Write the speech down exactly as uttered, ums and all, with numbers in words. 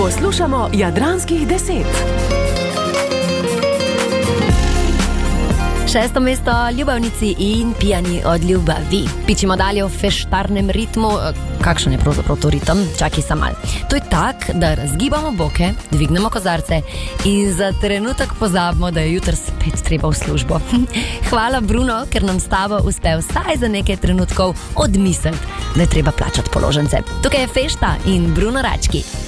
Poslušamo Jadranskih deset. Šesto mesto ljubavnici in pijani od ljubavi. Pičimo dalje v feštarnem ritmu. Kakšen je pravzaprav to ritem? Čakaj sam mal. To je tak, da razgibamo boke, dvignemo kozarce in za trenutek pozabimo, da je jutri spet treba v službo. Hvala Bruno, ker nam s tabo uspe vsaj za nekaj trenutkov odmisliti, da je treba plačati položnice. Tukaj je fešta in Bruno Rački.